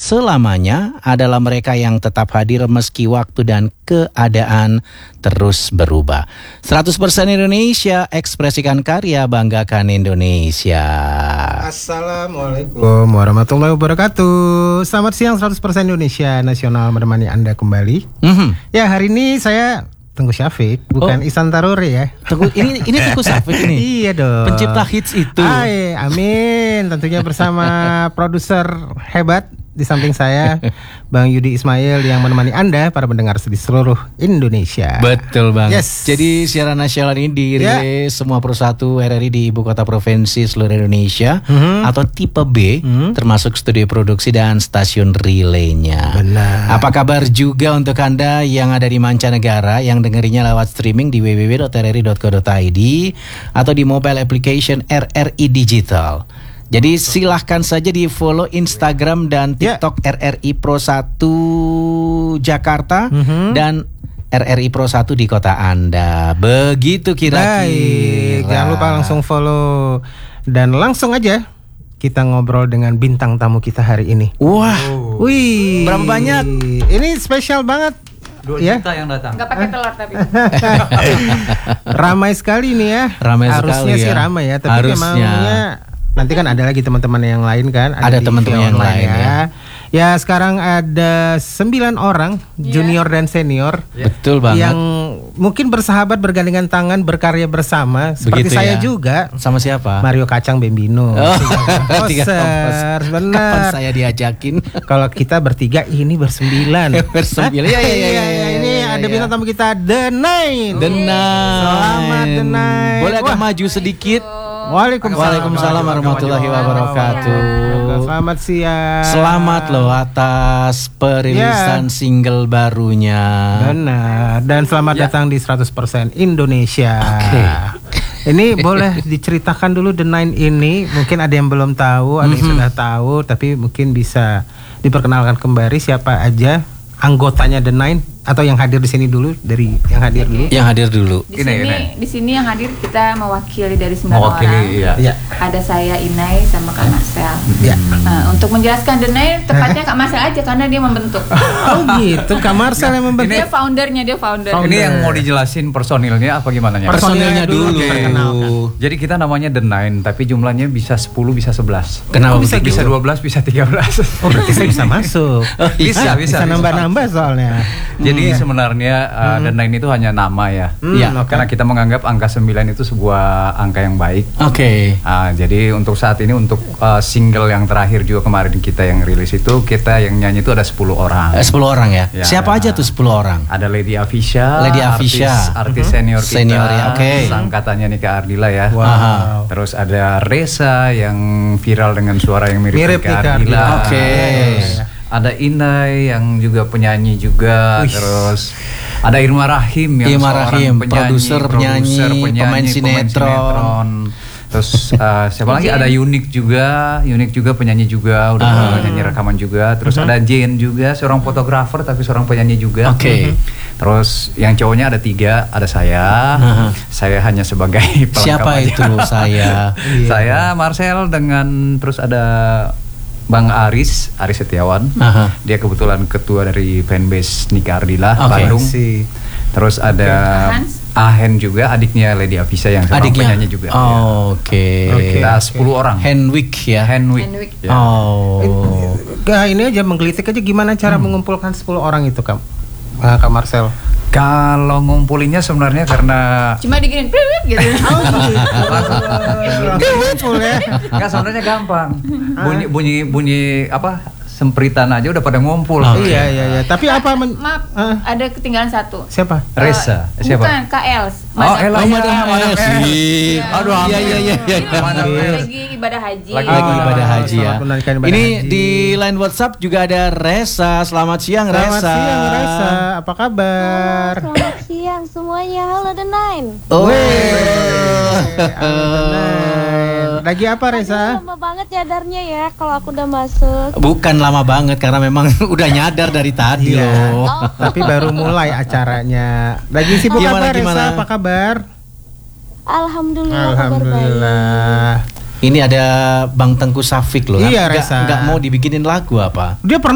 selamanya adalah mereka yang tetap hadir meski waktu dan keadaan terus berubah. 100% Indonesia, ekspresikan karya, banggakan Indonesia. Assalamualaikum warahmatullahi wabarakatuh. Selamat siang 100% Indonesia Nasional menemani Anda kembali. Ya, hari ini saya Tengku Syafiq, bukan Ihsan Taruri ya. Ini Tengku Syafiq ini. Iya dong. Pencipta hits itu. Amin. Tentunya bersama produser hebat di samping saya, Bang Yudi Ismail yang menemani Anda para pendengar di seluruh Indonesia. Betul banget. Yes. Jadi siaran nasional ini dirilis semua persatu RRI di ibu kota provinsi seluruh Indonesia atau tipe B, termasuk studio produksi dan stasiun relaynya. Benar. Apa kabar juga untuk Anda yang ada di mancanegara yang dengerinya lewat streaming di www.rri.co.id atau di mobile application RRI Digital. Jadi silahkan saja di follow Instagram dan TikTok RRI Pro 1 Jakarta dan RRI Pro 1 di kota Anda. Begitu kira-kira. Baik, jangan lupa langsung follow dan langsung aja kita ngobrol dengan bintang tamu kita hari ini. Wah, wih, berapa banyak? Ini spesial banget. 2 juta yang datang. Nggak pakai telur tapi. Ramai sekali nih ya. Ramai Harusnya sekali sih ya. ramai ya, tapi Harusnya. memangnya nanti kan ada lagi teman-teman yang lain kan. Ada di teman-teman TV yang online lain ya. Ya sekarang ada 9 orang junior dan senior Betul banget. yang mungkin bersahabat bergandengan tangan berkarya bersama. Seperti Begitu saya ya. juga. Sama siapa? Mario Kacang Bambino. Tiga kompos. Kapan Benar. saya diajakin? Kalau kita bertiga ini bersembilan. Bersembilan. Ya. Ini ada bintang tamu kita The Nine. The Nine. Selamat The Nine. Boleh agak Wah. maju sedikit? Waalaikumsalam warahmatullahi wabarakatuh. Selamat siang. Selamat loh atas perilisan single barunya. Benar. Dan selamat datang di 100% Indonesia. Oke. Ini boleh diceritakan dulu The Nine ini. Mungkin ada yang belum tahu, ada yang sudah tahu, tapi mungkin bisa diperkenalkan kembali siapa aja anggotanya The Nine atau yang hadir di sini dulu, dari yang hadir dulu. Yang hadir dulu. Di sini yang hadir kita mewakili dari 9 Mewakili, orang. iya. Ya. Ada saya Inai sama Kak Marcel. Ya. Untuk menjelaskan The Nine tepatnya Kak Marcel aja karena dia membentuk. Oh gitu, Kak Marcel yang membentuk. Dia foundernya, dia founder. Ini yang mau dijelasin personilnya apa gimana ya? Personilnya dulu. Perkenalkan. Jadi kita namanya The Nine, tapi jumlahnya bisa 10, bisa 11. Kenapa bisa begitu? Bisa 12, bisa 13. Oh berarti saya bisa masuk. Bisa nambah-nambah soalnya. Jadi sebenarnya The Nine itu hanya nama ya. Iya. Karena kita menganggap angka 9 itu sebuah angka yang baik. Oke. Jadi untuk saat ini untuk single yang terakhir juga kemarin kita yang rilis itu kita yang nyanyi itu ada 10 orang. 10 orang ya? Ya. Siapa aja tuh 10 orang? Ada Lady Afisha, Lady Afisha. artis senior kita, Senior ya, oke. Sangkatannya Nika Ardila ya. Wow. Terus ada Reza yang viral dengan suara yang mirip Nika Nika Ardila. Ardila. Oke. Terus ada Inai yang juga penyanyi juga. Wih. Terus ada Irma Rahim yang Irma seorang Rahim, penyanyi, produser, penyanyi, pemain sinetron. Terus siapa lagi? Ada Unik juga penyanyi juga, udah nyanyi rekaman juga. Terus ada Jane juga, seorang fotografer tapi seorang penyanyi juga. Oke. Terus yang cowoknya ada 3, ada saya. Saya hanya sebagai pelengkap Siapa aja. itu saya? Saya Marcel dengan terus ada Bang Aris Setiawan. Dia kebetulan ketua dari fanbase Nika Ardila Bandung. Terus ada Ahen juga, adiknya Lady Afisha yang seorang penyanyi juga. Oke. Kita 10 orang. Henwick ya. Henwick. Ya. Oh. Ini aja menggelitik aja gimana cara mengumpulkan 10 orang itu Kak Marcel. Kalau ngumpulinnya sebenarnya karena Cuma diginin gitu. Ngumpul ya. nggak, sebenarnya gampang. Bunyi apa? Sempritan aja udah pada ngumpul. Iya. Tapi apa Maaf, ada ketinggalan satu. siapa? Reza. Siapa? Bukan, Kak Els. Ella. Madam Elsie. Aduh, Iya. Lagi ibadah haji. Lagi ibadah haji ya. Selamat menunaikan ibadah Ini haji. di line WhatsApp juga ada Reza. Selamat siang Selamat Reza. siang Reza, apa kabar? Selamat siang semuanya, halo The Nine. Lagi apa Reza? Lama banget nyadarnya ya kalau aku udah masuk. Bukan lama banget karena memang udah nyadar dari tadi loh. Tapi baru mulai acaranya. Lagi sibuk Gimana, apa Reza? gimana? Apa kabar? Alhamdulillah, kabar baik. Alhamdulillah. Ini ada Bang Tengku Syafiq loh. Iya, Nggak- Reza. nggak mau dibikinin lagu apa? Dia pernah